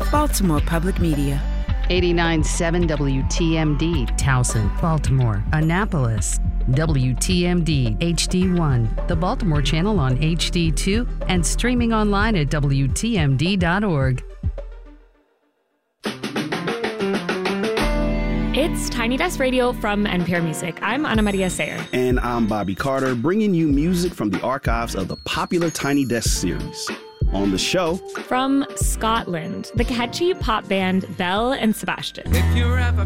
Baltimore Public Media. 89.7 WTMD, Towson, Baltimore, Annapolis. WTMD HD1, the Baltimore channel on HD2, and streaming online at WTMD.org. It's Tiny Desk Radio from NPR Music. I'm Ana Maria Sayer. And I'm Bobby Carter, bringing you music from the archives of the popular Tiny Desk series. On the show, from Scotland, the catchy pop band Belle and Sebastian. If you're ever